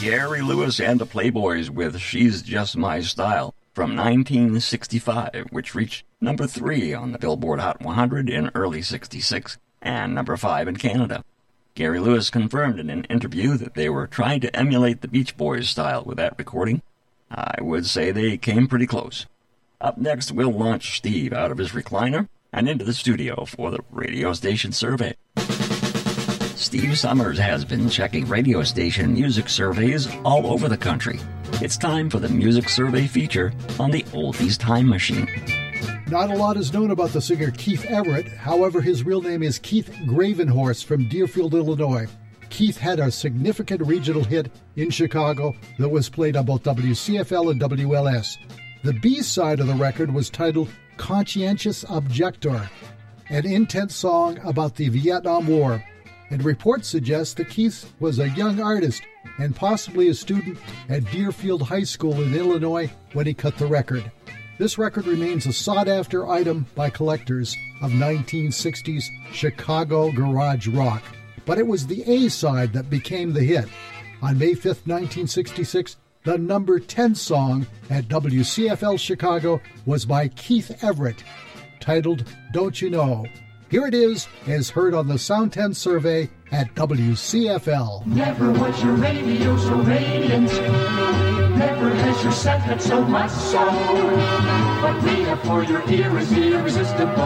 Jerry Lewis and the Playboys with She's Just My Style from 1965, which reached number 3 on the Billboard Hot 100 in early 66 and number 5 in Canada. Gary Lewis confirmed in an interview that they were trying to emulate the Beach Boys style with that recording. I would say they came pretty close. Up next, we'll launch Steve out of his recliner and into the studio for the radio station survey. Steve Summers has been checking radio station music surveys all over the country. It's time for the music survey feature on the Oldies Time Machine. Not a lot is known about the singer Keith Everett. However, his real name is Keith Gravenhorse from Deerfield, Illinois. Keith had a significant regional hit in Chicago that was played on both WCFL and WLS. The B-side of the record was titled Conscientious Objector, an intense song about the Vietnam War. And reports suggest that Keith was a young artist and possibly a student at Deerfield High School in Illinois when he cut the record. This record remains a sought-after item by collectors of 1960s Chicago garage rock. But it was the A-side that became the hit. On May 5th, 1966, the number 10 song at WCFL Chicago was by Keith Everett, titled Don't You Know. Here it is, as heard on the Sound 10 survey at WCFL. Never was your radio so radiant. Never has your set had so much soul. But Rita for your ear is irresistible.